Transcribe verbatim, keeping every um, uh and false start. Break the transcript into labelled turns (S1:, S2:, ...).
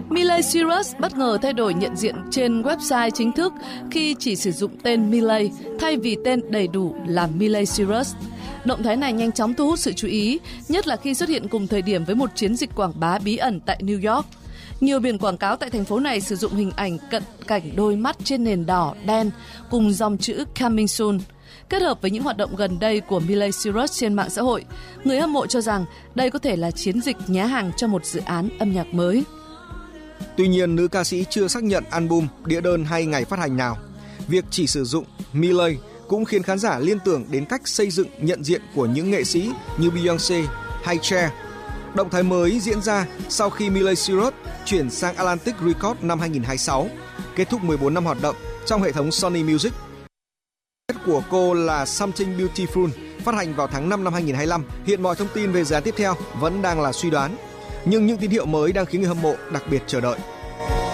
S1: Miley Cyrus bất ngờ thay đổi nhận diện trên website chính thức khi chỉ sử dụng tên Miley thay vì tên đầy đủ là Miley Cyrus. Động thái này nhanh chóng thu hút sự chú ý, nhất là khi xuất hiện cùng thời điểm với một chiến dịch quảng bá bí ẩn tại New York. Nhiều biển quảng cáo tại thành phố này sử dụng hình ảnh cận cảnh đôi mắt trên nền đỏ đen cùng dòng chữ Coming Soon. Kết hợp với những hoạt động gần đây của Miley Cyrus trên mạng xã hội, người hâm mộ cho rằng đây có thể là chiến dịch nhá hàng cho một dự án âm nhạc mới.
S2: Tuy nhiên, nữ ca sĩ chưa xác nhận album, đĩa đơn hay ngày phát hành nào. Việc chỉ sử dụng Miley cũng khiến khán giả liên tưởng đến cách xây dựng nhận diện của những nghệ sĩ như Beyoncé hay Cher. Động thái mới diễn ra sau khi Miley Cyrus chuyển sang Atlantic Records năm hai nghìn không trăm hai mươi sáu, kết thúc mười bốn năm hoạt động trong hệ thống Sony Music. Của cô là Something Beautiful, phát hành vào tháng năm năm hai nghìn không trăm hai mươi lăm. Hiện mọi thông tin về dự án tiếp theo vẫn đang là suy đoán, nhưng những tín hiệu mới đang khiến người hâm mộ đặc biệt chờ đợi.